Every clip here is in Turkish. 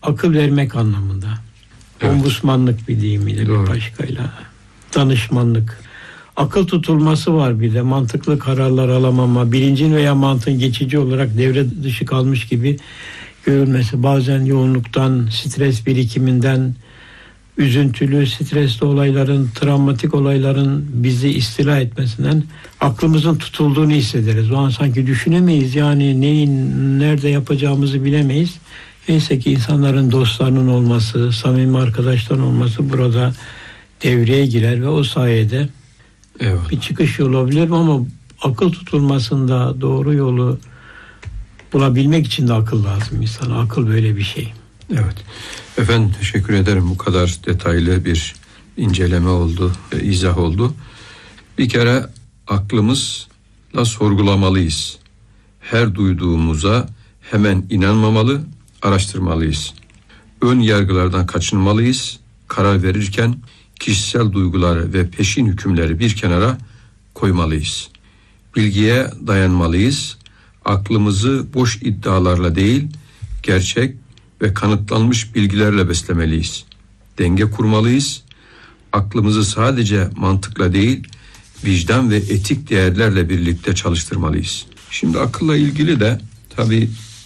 akıl vermek anlamında. Evet. Ombudsmanlık bir deyimiyle, bir başkayla. Danışmanlık. Akıl tutulması var bir de. Mantıklı kararlar alamama, bilincin veya mantığın geçici olarak devre dışı kalmış gibi görülmesi. Bazen yoğunluktan, stres birikiminden, üzüntülü, stresli olayların, travmatik olayların bizi istila etmesinden aklımızın tutulduğunu hissederiz. O an sanki düşünemeyiz. Yani neyin, nerede yapacağımızı bilemeyiz. Neyse ki insanların, dostlarının olması, samimi arkadaşların olması burada devreye girer ve o sayede bir çıkış yolu olabilir ama akıl tutulmasında doğru yolu bulabilmek için de akıl lazım insana. Akıl böyle bir şey. Evet. Efendim teşekkür ederim. Bu kadar detaylı bir inceleme oldu, izah oldu. Bir kere aklımızla sorgulamalıyız. Her duyduğumuza hemen inanmamalı, araştırmalıyız. Ön yargılardan kaçınmalıyız. Karar verirken kişisel duyguları ve peşin hükümleri bir kenara koymalıyız. Bilgiye dayanmalıyız. Aklımızı boş iddialarla değil, gerçek ve kanıtlanmış bilgilerle beslemeliyiz. Denge kurmalıyız. Aklımızı sadece mantıkla değil, vicdan ve etik değerlerle birlikte çalıştırmalıyız. Şimdi akılla ilgili de tabii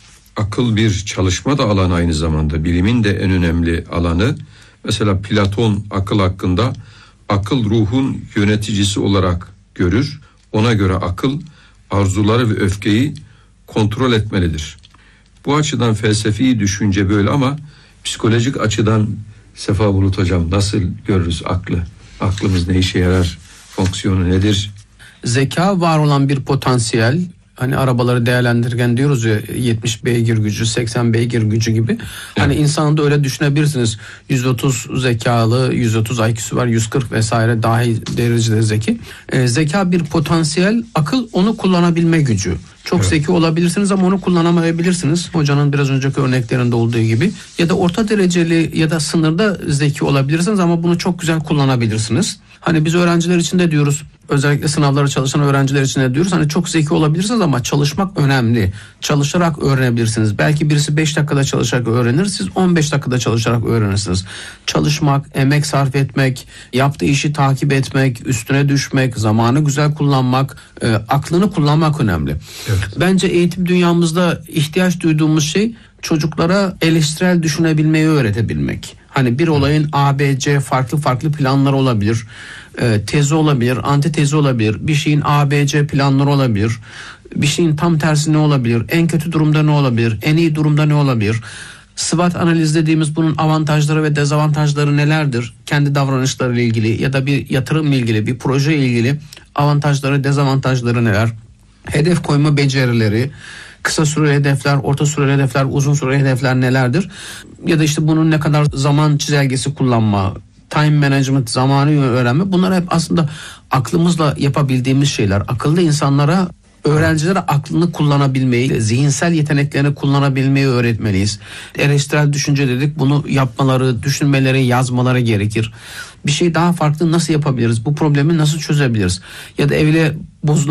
akıl bir çalışma da alanı, aynı zamanda bilimin de en önemli alanı. Mesela Platon akıl hakkında akıl ruhun yöneticisi olarak görür. Ona göre akıl arzuları ve öfkeyi kontrol etmelidir. Bu açıdan felsefi düşünce böyle ama psikolojik açıdan Sefa Bulut Hocam nasıl görürüz aklı? Aklımız ne işe yarar? Fonksiyonu nedir? Zeka var olan bir potansiyel. Hani arabaları değerlendirirken diyoruz ya 70 beygir gücü, 80 beygir gücü gibi. Evet. Hani insanı da öyle düşünebilirsiniz. 130 zekalı, 130 IQ'su var, 140 vesaire dahi derecede zeki. Zeka bir potansiyel, akıl onu kullanabilme gücü. Çok zeki olabilirsiniz ama onu kullanamayabilirsiniz. Hocanın biraz önceki örneklerinde olduğu gibi. Ya da orta dereceli ya da sınırda zeki olabilirsiniz ama bunu çok güzel kullanabilirsiniz. Hani biz öğrenciler için de diyoruz, özellikle sınavlara çalışan öğrenciler için de diyoruz, hani çok zeki olabilirsiniz ama çalışmak önemli. Çalışarak öğrenebilirsiniz. Belki birisi 5 dakikada çalışarak öğrenir, siz 15 dakikada çalışarak öğrenirsiniz. Çalışmak, emek sarf etmek, yaptığı işi takip etmek, üstüne düşmek, zamanı güzel kullanmak, aklını kullanmak önemli. Evet. Bence eğitim dünyamızda ihtiyaç duyduğumuz şey çocuklara eleştirel düşünebilmeyi öğretebilmek. Hani bir olayın A, B, C farklı planları olabilir. Tezi olabilir, antitezi olabilir. Bir şeyin A, B, C planları olabilir. Bir şeyin tam tersi ne olabilir? En kötü durumda ne olabilir? En iyi durumda ne olabilir? SWOT analiz dediğimiz bunun avantajları ve dezavantajları nelerdir? Kendi davranışlarıyla ilgili ya da bir yatırımla ilgili, bir proje ile ilgili avantajları, dezavantajları neler? Hedef koyma becerileri, kısa süreli hedefler, orta süreli hedefler, uzun süreli hedefler nelerdir? Ya da işte bunun ne kadar zaman çizelgesi kullanma, time management, zamanı öğrenme, bunlar hep aslında aklımızla yapabildiğimiz şeyler. Akıllı insanlara, öğrencilere aklını kullanabilmeyi, zihinsel yeteneklerini kullanabilmeyi öğretmeliyiz. Eleştirel düşünce dedik, bunu yapmaları, düşünmeleri, yazmaları gerekir. Bir şey daha farklı nasıl yapabiliriz? Bu problemi nasıl çözebiliriz? Ya da evle bozulan